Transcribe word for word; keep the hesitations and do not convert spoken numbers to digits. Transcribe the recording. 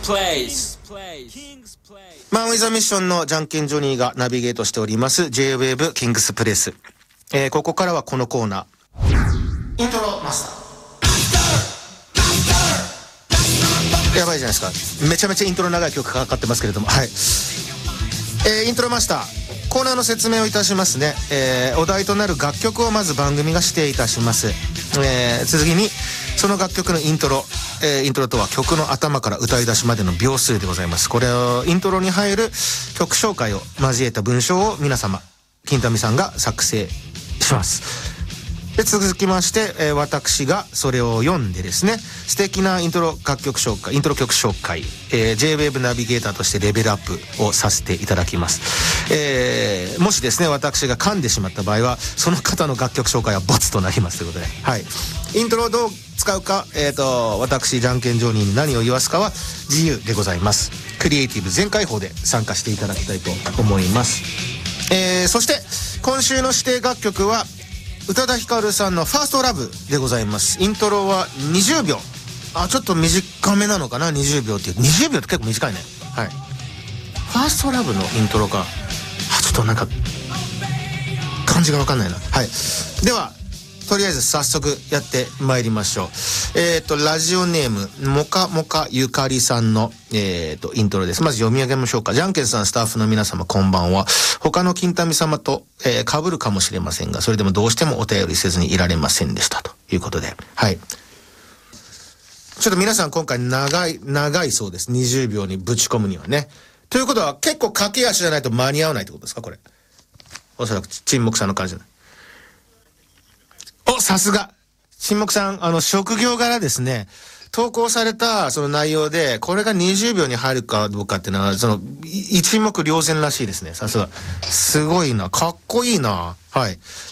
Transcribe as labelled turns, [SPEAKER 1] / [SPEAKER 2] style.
[SPEAKER 1] Place。
[SPEAKER 2] マン・ウィザ・ミッションのじゃんけんジョニーがナビゲートしております J-ウェーブ キングスプレス、えー、ここからはこのコーナーイントロマスター。やばいじゃないですか、めちゃめちゃイントロ長い曲かかってますけれども、はい、えー、イントロマスターコーナーの説明をいたしますね。えー、お題となる楽曲をまず番組が指定いたします。えー、次にその楽曲のイントロ、えー、イントロとは曲の頭から歌い出しまでの秒数でございます。これをイントロに入る曲紹介を交えた文章を皆様金民さんが作成します。で続きまして、えー、私がそれを読んでですね、素敵なイントロ楽曲紹介イントロ曲紹介、えー、J-ウェーブ ナビゲーターとしてレベルアップをさせていただきます。えー、もしですね私が噛んでしまった場合はその方の楽曲紹介はボツとなりますということで、はい、イントロをどう使うか、えーと私じゃんけんジョニーに何を言わすかは自由でございます。クリエイティブ全開放で参加していただきたいと思います。えー、そして今週の指定楽曲は宇多田ヒカルさんのファーストラブでございます。イントロはにじゅうびょう、あちょっと短めなのかな、にじゅうびょうっていうにじゅうびょうって結構短いね。はい、ファーストラブのイントロか、あちょっとなんか感じが分かんないな。はい、ではとりあえず早速やってまいりましょう。えっとラジオネームもかもかゆかりさんのえっとイントロです。まず読み上げましょうか。じゃんけんさんスタッフの皆様こんばんは。他の金民様と、えー、被るかもしれませんが、それでもどうしてもお便りせずにいられませんでしたということで、はい、ちょっと皆さん今回長い長いそうです。にじゅうびょうにぶち込むにはね。ということは結構駆け足じゃないと間に合わないってことですか、これ。おそらく沈黙さんの感じだ。お、さすが沈黙さん、あの職業柄ですね、投稿されたその内容でこれがにじゅうびょうに入るかどうかっていうのはその一目瞭然らしいですね。さすがすごいな、かっこいいな。はい、